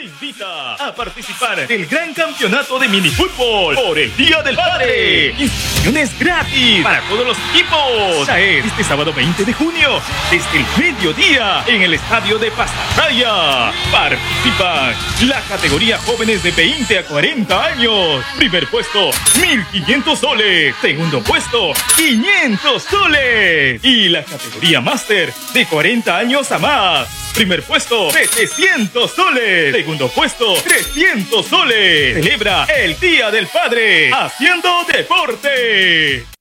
invita a participar del gran campeonato de minifútbol por el Día del Padre. Inscripciones gratis para todos los equipos. Caer este sábado 20 de junio desde el mediodía en el estadio de Pasaraya. Participan la categoría jóvenes de 20 a 40 años. Primer puesto, 1.500 soles. Segundo puesto, 500 soles. Y la categoría máster de 40 años a más. Primer puesto, 700 soles. Segundo puesto, 300 soles. Celebra el Día del Padre haciendo deporte.